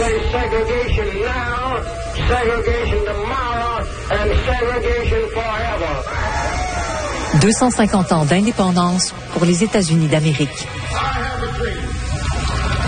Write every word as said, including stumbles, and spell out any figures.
deux cent cinquante ans d'indépendance pour les États-Unis d'Amérique. I have a dream.